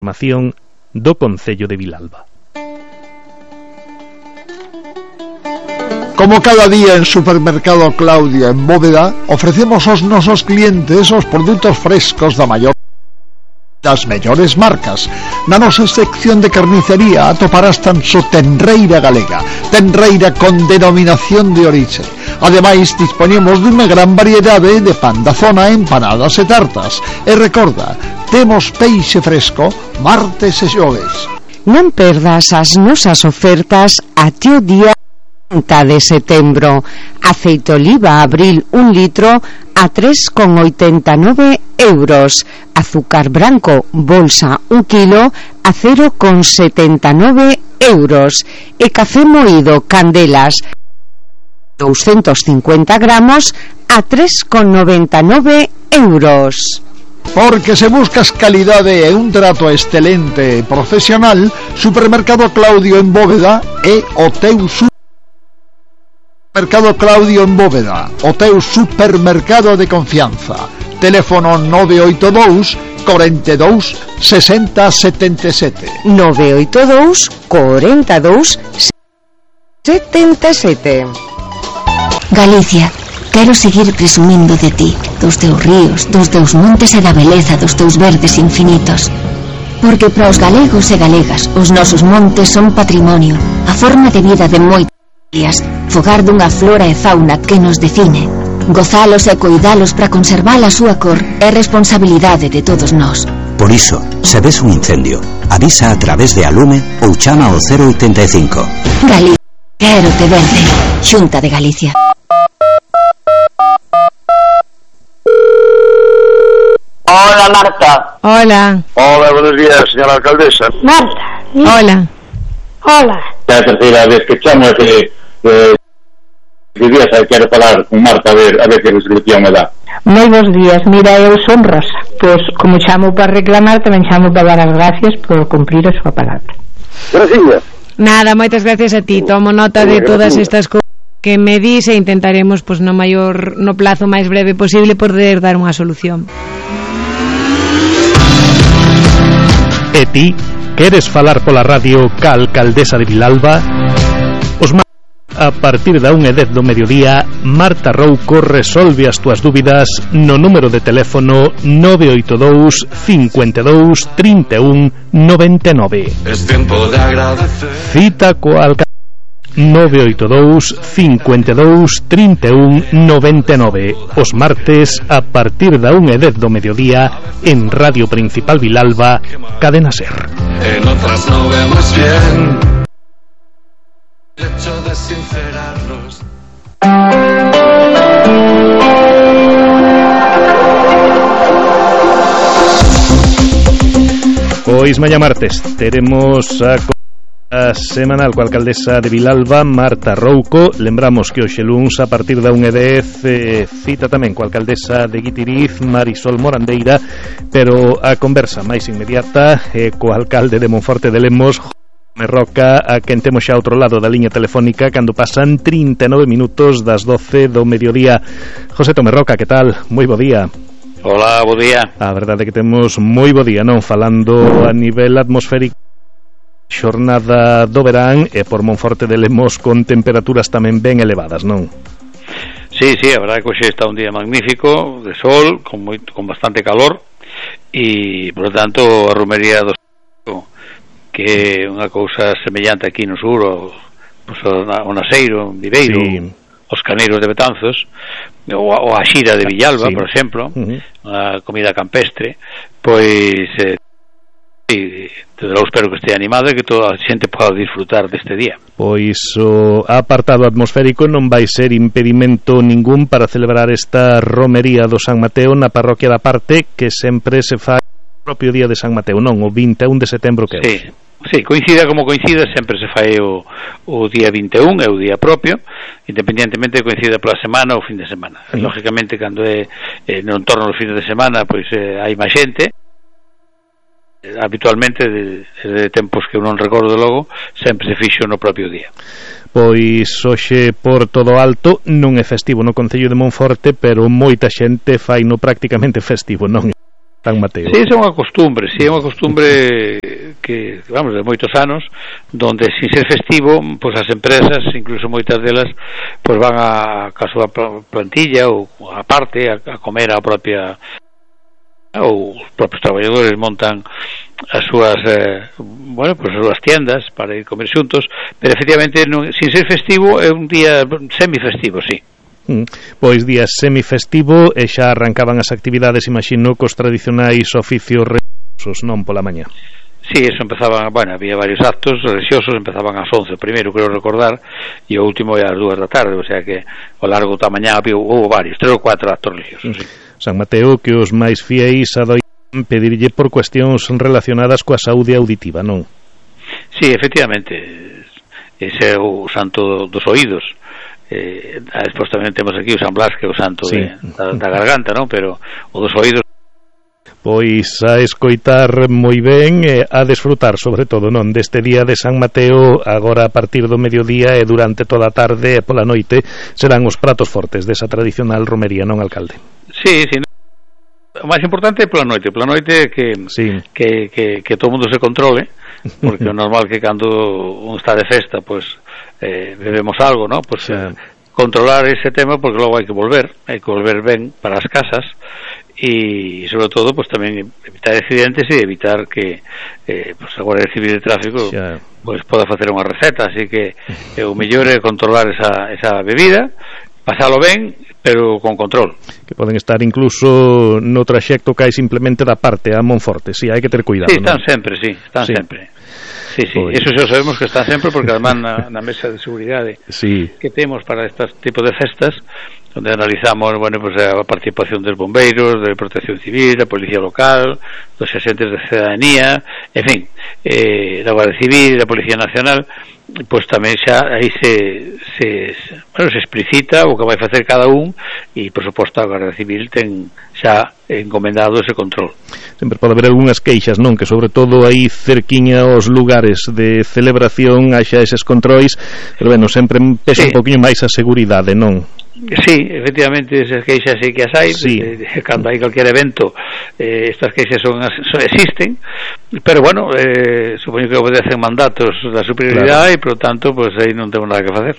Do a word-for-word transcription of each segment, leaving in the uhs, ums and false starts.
Información do Concello de Vilalba. Como cada día en Supermercado Claudio en Bóveda, ofrecemos aos nosos clientes os produtos frescos da maior das mellores marcas. Na nosa sección de carnicería atoparás tan só tenreira galega, tenreira con denominación de orixe. Ademais, dispoñemos dunha gran variedade de pan da zona, empanadas e tartas. E recorda, temos peixe fresco martes e xoves. Non perdas as nosas ofertas até o día trinta de setembro. Aceite oliva abril un litro a tres con oitenta e nove euros. Azúcar branco bolsa un kilo a cero con setenta e nove euros. E café moído Candelas doscientos cincuenta gramos a tres con noventa e nove euros. Porque se buscas calidade e un trato excelente e profesional, Supermercado Claudio en Bóveda é o teu supermercado. Mercado Claudio en Bóveda, o teu supermercado de confianza. Teléfono nove oito dous, cuarenta e dous, sesenta, setenta e sete. nove oito dous, cuarenta e dous, setenta e sete. Galicia, quero seguir presumindo de ti, dos teus ríos, dos teus montes e da beleza dos teus verdes infinitos. Porque para os galegos e galegas, os nosos montes son patrimonio, a forma de vida de moitos días, fogar dunha flora e fauna que nos define. Gozalos e coidalos para conservar a súa cor é responsabilidade de todos nós. Por iso, se ves un incendio, avisa a través de Alume ou chama ao cero oitenta e cinco. Galicia, quero te verde. Xunta de Galicia. Hola, Marta. Hola. Hola, buenos días, señora alcaldesa. Marta. Hola. Hola. É a terceira vez que chamo e que que días quero falar con Marta a ver a ver que resolución me dá. Moi bons días, mira, eu son Rosa. Pois como chamo para reclamar, tamén chamo para dar as gracias por cumprir a súa palabra. Gracias. Nada, moitas gracias a ti. Tomo nota de todas estas cousas que me dis e intentaremos pois no maior no plazo máis breve posible poder dar unha solución. E ti, queres falar pola radio ca alcaldesa de Vilalba? Os ma- a partir da unha e dez do mediodía, Marta Rouco resolve as túas dúbidas no número de teléfono nove oito dous, cincuenta e dous, trinta e un, noventa e nove. Es tempo de agradecer. Cita coa alcaldesa nove oito dous, cincuenta e dous, trinta e un, noventa e nove. Os martes a partir da unha e dez do mediodía en Radio Principal Vilalba, Cadena Ser. En otras no vemos bien. El hecho de sincerarnos. Pois mañá martes teremos a A semanal coa alcaldesa de Vilalba, Marta Rouco. Lembramos que hoxe luns a partir da unha e dez eh, cita tamén coa alcaldesa de Guitiriz, Marisol Morandeira, pero a conversa máis inmediata é eh, co alcalde de Monforte de Lemos, José Roca, a quen temos xa outro lado da liña telefónica cando pasan trinta e nove minutos das doce do mediodía. José Tome Roca, que tal? Moi bo día. Hola, bo día. A verdade é que temos moi bo día, non? Falando a nivel atmosférico, xornada do verán e por Monforte de Lemos con temperaturas tamén ben elevadas, non? Sí, sí, a verdade que hoxe está un día magnífico de sol, con moito, con bastante calor e, por lo tanto, a romería do que é unha cousa semellante aquí no sur, o, pues, o Naseiro, o Viveiro, sí, os Caneiros de Betanzos, ou a, ou a Xira de Villalba, sí, por exemplo, uh-huh, a comida campestre, pois eh, e desde logo espero que este animado e que toda a xente poda disfrutar deste día. Pois o apartado atmosférico non vai ser impedimento ningún para celebrar esta romería do San Mateo na parroquia da Parte, que sempre se fai o propio día de San Mateo, non? O vinte e un de setembro que é. Sí, sí, coincida como coincida, sempre se fai o, o día vinte e un, é o día propio, independientemente de coincida pola semana ou fin de semana. Sí. Lógicamente, cando é eh, no entorno do fin de semana, pois eh, hai máis xente. Habitualmente de, de tempos que eu non recordo logo sempre se fixo no propio día. Pois hoxe por todo alto non é festivo no Concello de Monforte, pero moita xente fai no prácticamente festivo, non? San Mateo. Sí, é unha costumbre, sí, é unha costumbre que, vamos, de moitos anos, donde sin ser festivo, pois as empresas, incluso moitas delas, pois van a ca súa plantilla ou a parte a, a comer a propia, ou os propios traballadores montan as súas eh, bueno, pois as súas tiendas para ir comer xuntos, pero efectivamente non, sin ser festivo é un día semifestivo, sí. Pois día semifestivo e xa arrancaban as actividades, imagino, cos tradicionais oficios religiosos, non pola mañá. Sí, eso empezaban, bueno, había varios actos religiosos, empezaban ás once, primeiro, creo recordar, e o último é ás dúas da tarde, o sea que ao largo da mañá había, houve varios, tres ou cuatro actos religiosos, sí. San Mateo, que os máis fiéis adoitan pedirlle por cuestións relacionadas coa saúde auditiva, non? Sí, efectivamente, ese é o santo dos oídos. Eh, despois tamén temos aquí o San Blas, que é o santo sí. de, da, da garganta, non? Pero o dos oídos, pois a escoitar moi ben e a desfrutar sobre todo, non, deste día de San Mateo. Agora a partir do mediodía e durante toda a tarde e pola noite serán os pratos fortes desa tradicional romería, non, alcalde? Sí, sí, o máis importante é pola noite, pola noite que, sí. que, que, que todo o mundo se controle, porque o normal que cando un está de festa, pois eh, bebemos algo, ¿no? Pues sí. eh, controlar ese tema, porque logo hai que volver, hai que volver ben para as casas, e sobre todo pues tamén evitar accidentes e evitar que eh, pues a Guardia Civil de Tráfico yeah. pues poda facer unha receta, así que eh, o mellor é controlar esa, esa bebida, pasalo ben, pero con control. Que poden estar incluso no traxecto que hai simplemente da parte a Monforte, si, sí, hai que ter cuidado. Sí, están ¿no? sempre, sí, están sí. sempre. Sí, sí, pues... eso xa sabemos que están sempre, porque además na, na mesa de seguridade sí. que temos para estes tipos de festas, onde analizamos, bueno, pues a participación dos bombeiros, de Protección Civil, da Policía Local, dos agentes de cidadanía, en fin, eh, da Guardia Civil, da Policía Nacional, pois tamén xa aí se, se, bueno, se explicita o que vai facer cada un, e por suposto a Guardia Civil ten xa encomendado ese control. Sempre pode haber algunhas queixas, non? Que sobre todo aí cerquiña os lugares de celebración haxa eses controis, pero bueno, sempre pesa sí. un poquinho máis a seguridade, non? Sí, efectivamente, esas queixas sí que as hai, sí. eh, cando hai calquer evento, eh, estas queixas son, son existen, pero bueno, eh, supoño que obedecen mandatos da superioridade, claro. E por tanto, pues aí non temos nada que facer.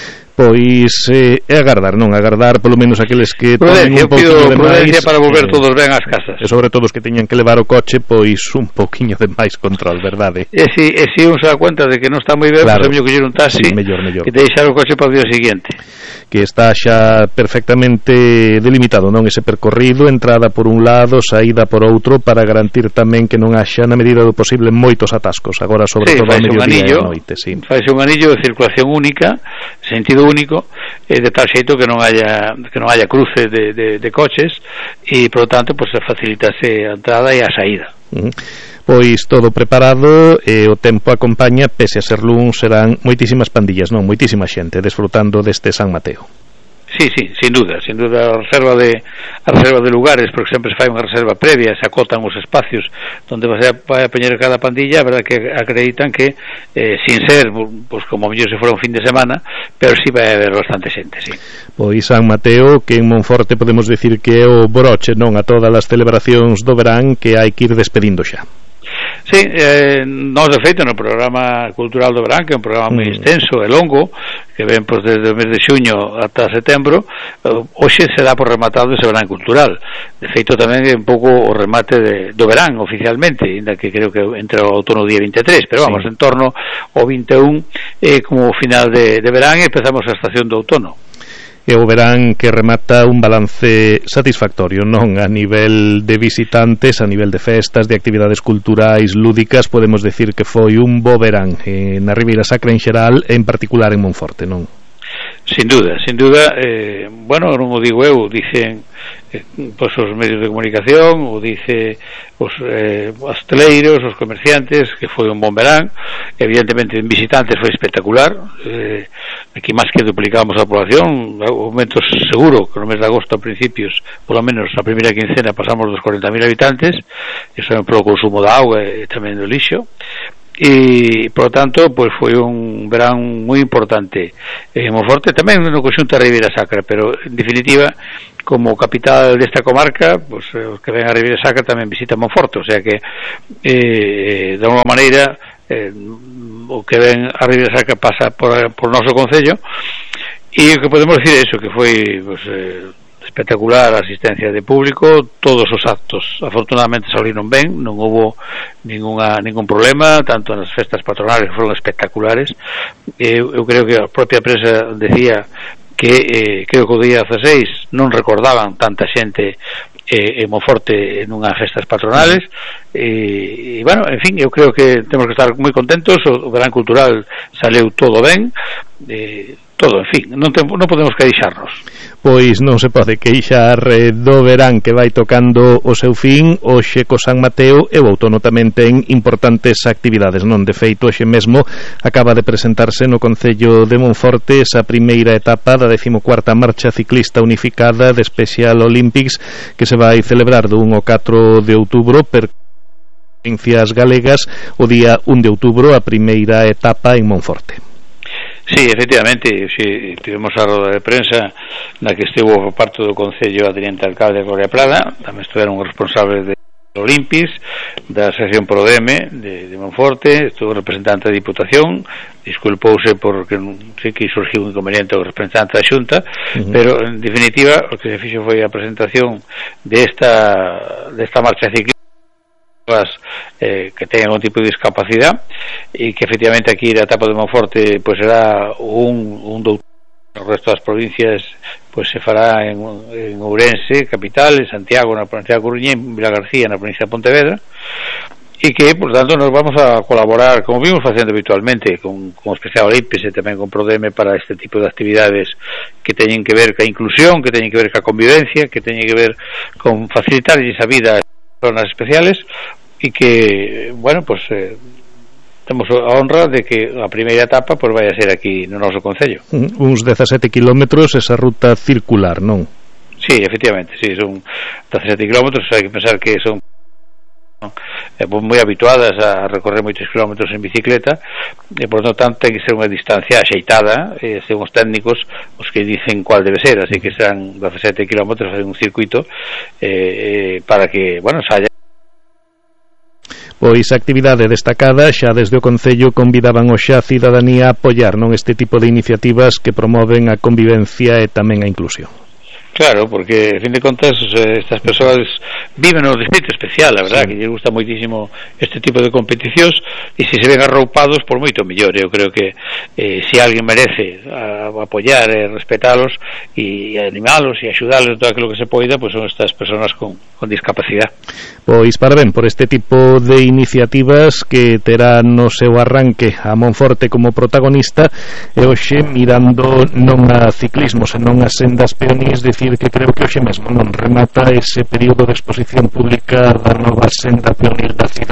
Pois eh, é agardar, non? Agardar polo menos aqueles que teñen un poquinho de máis para volver eh, todos ben ás casas. E sobre todo os que teñan que levar o coche, pois un poquinho de máis control, verdade? E se si, si un se dá cuenta de que non está moi ben, claro. Pues é mellor que lle un taxi, sí, mellor, mellor. Que deixar o coche para o día seguinte. Que está xa perfectamente delimitado, non? Ese percorrido, entrada por un lado, saída por outro, para garantir tamén que non haxa, na medida do posible, moitos atascos, agora sobre sí, todo a mediodía anillo, e a noite, sí. Faise un anillo de circulación única, sentido único, eh, de tal xeito que non haya que non haya cruce de, de, de coches, e por lo tanto pues facilitase a entrada e a saída. Uh-huh. Pois todo preparado e o tempo acompaña, pese a ser luns, serán moitísimas pandillas, non? Moitísima xente desfrutando deste San Mateo. Sí, sí, sin duda, sin duda a reserva de a reserva de lugares, porque sempre se fai unha reserva previa, se acotan os espacios onde vai a, vai a poñer cada pandilla, a verdade que acreditan que eh, sin ser, pues como mellor se fora un fin de semana, pero sí vai haber bastante xente, sí. Pois San Mateo, que en Monforte podemos decir que é o broche, non, a todas as celebracións do verán, que hai que ir despedindo xa. Sí, eh, nós de feito no programa cultural do verán, que é un programa moi extenso e longo, que ven pois, desde o mes de xuño ata setembro, eh, hoxe se dá por rematado ese verán cultural. De feito tamén é un pouco o remate de, do verán oficialmente, ainda que creo que entre o outono día vinte e tres, pero vamos, sí. En torno ao vinte e un eh, como final de, de verán, e empezamos a estación do outono. E o verán que remata un balance satisfactorio, non? A nivel de visitantes, a nivel de festas, de actividades culturais, lúdicas, podemos decir que foi un bo verán eh, na Ribeira Sacra en xeral, en particular en Monforte, non? Sin duda, sin duda, eh, bueno, non o digo eu, dicen eh, pois os medios de comunicación, o dice os eh, hosteleiros, os comerciantes, que foi un bon verán. Evidentemente en visitantes foi espectacular, eh, aquí máis que duplicamos a población, aumentos seguro que no mes de agosto a principios, polo menos a primeira quincena pasamos dos cuarenta mil habitantes, e tamén polo consumo de auga e tamén do lixo. e por lo tanto pois foi un verán moi importante en Monforte, tamén no conxunto da Ribeira Sacra, pero en definitiva como capital desta comarca, pois os que ven a Ribeira Sacra tamén visitan Monforte, o sea que eh, de alguma maneira eh, o que ven a Ribeira Sacra pasa por, por noso concello, e o que podemos decir é iso, que foi pois, eh, espectacular a asistencia de público, todos os actos afortunadamente saliron ben, non houve ninguna, ningún problema, tanto nas festas patronales que foron espectaculares. Eu, eu creo que a propia prensa decía que eh, creo que o día dieciséis non recordaban tanta xente eh, en Monforte nunhas festas patronales, e, e bueno, en fin, eu creo que temos que estar moi contentos, o, o verán cultural saleu todo ben, eh, todo, en fin, non, te, non podemos queixarnos. Pois non se pode queixar eh, do verán que vai tocando o seu fin. Hoxe co San Mateo e o outono tamén ten importantes actividades, non? De feito, hoxe mesmo acaba de presentarse no Concello de Monforte esa primeira etapa da decimocuarta marcha ciclista unificada de Special Olympics, que se vai celebrar do un ao catro de outubro per provincias galegas, o día un de outubro a primeira etapa en Monforte. Sí, efectivamente, sí, tivemos a roda de prensa na que estivo por parte do Concello a Teniente Alcalde Gloria Prada, tamén estiveron os responsables de Olympics, da sección Prodeme de, de Monforte, estuvo o representante da Diputación, disculpouse porque non sei que surgiu un inconveniente o representante da Xunta, uh-huh. Pero en definitiva o que se fixo foi a presentación desta desta marcha ciclista eh, que teñen algún tipo de discapacidade, e que efectivamente aquí a etapa de Monforte pois será un, un do o resto das provincias pois se fará en, en Ourense, capital, en Santiago na provincia da Coruña, en Vilagarcía na provincia de Pontevedra, e que, por tanto, nos vamos a colaborar, como vimos facendo habitualmente, con, con Special Olympics e tamén con Prodeme para este tipo de actividades que teñen que ver ca inclusión, que teñen que ver ca convivencia, que teñen que ver con facilitar esa vida a zonas especiales, e que, bueno, pues eh, temos a honra de que a primeira etapa pues vai a ser aquí no noso concello. Uns dezasete kilómetros esa ruta circular, non? Sí, efectivamente, sí, son dezasete kilómetros, hai que pensar que son eh, moi habituadas a recorrer moitos kilómetros en bicicleta, e por lo tanto ten que ser unha distancia axeitada, e eh, según os técnicos os que dicen cuál debe ser, así que serán dezasete kilómetros en un circuito eh, eh, para que, bueno, saia. Pois actividade destacada, xa desde o Concello convidaban o xa a cidadanía a apoiar non este tipo de iniciativas que promoven a convivencia e tamén a inclusión. Claro, porque, a fin de contas, estas persoas viven no distrito especial, a verdad, sí. Que lles gusta moitísimo este tipo de competicións, e se se ven arroupados, por moito mellor. Eu creo que eh, se alguén merece a, a apoiar e respetalos e animalos e axudalos en todo aquilo que se poida, pois son estas persoas con, con discapacidade. Pois parabén por este tipo de iniciativas que terá no seu arranque a Monforte como protagonista, e hoxe mirando non a ciclismo, senón a sendas peonís, de que creo que hoxe mesmo non remata ese período de exposición pública da nova senda peonil da cidade.